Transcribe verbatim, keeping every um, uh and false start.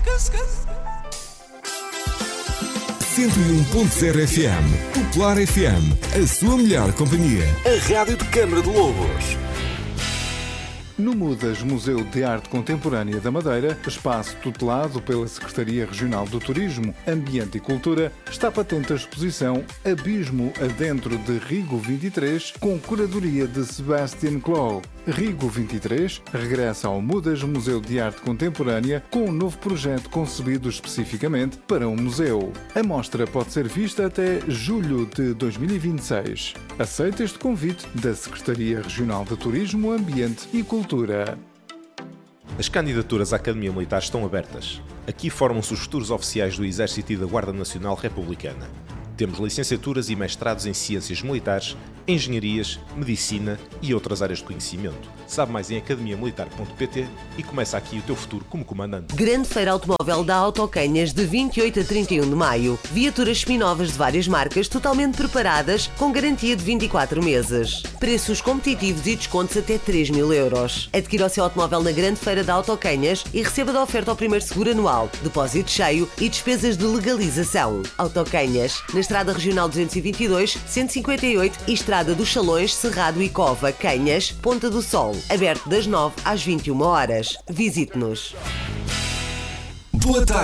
cento e um ponto zero F M. Popular F M. A sua melhor companhia. A rádio de Câmara de Lobos. No Mudas Museu de Arte Contemporânea da Madeira, espaço tutelado pela Secretaria Regional do Turismo, Ambiente e Cultura, está patente a exposição Abismo Adentro de Rigo vinte e três, com curadoria de Sebastian Clough. Rigo vinte e três regressa ao Mudas Museu de Arte Contemporânea com um novo projeto concebido especificamente para um museu. A mostra pode ser vista até julho de dois mil e vinte e seis. Aceita este convite da Secretaria Regional de Turismo, Ambiente e Cultura. As candidaturas à Academia Militar estão abertas. Aqui formam-se os futuros oficiais do Exército e da Guarda Nacional Republicana. Temos licenciaturas e mestrados em Ciências Militares, Engenharias, Medicina e outras áreas de conhecimento. Sabe mais em academia militar ponto pt e começa aqui o teu futuro como comandante. Grande Feira Automóvel da Autocanhas de vinte e oito a trinta e um de maio. Viaturas seminovas de várias marcas totalmente preparadas com garantia de vinte e quatro meses. Preços competitivos e descontos até três mil euros. Adquira o seu automóvel na Grande Feira da Autocanhas e receba da oferta ao primeiro seguro anual, depósito cheio e despesas de legalização. Autocanhas, na Estrada Regional duzentos e vinte e dois, cento e cinquenta e oito e Estrada dos Salões, Cerrado e Cova, Canhas, Ponta do Sol. Aberto das nove às vinte e uma horas. Visite-nos. Boa tarde.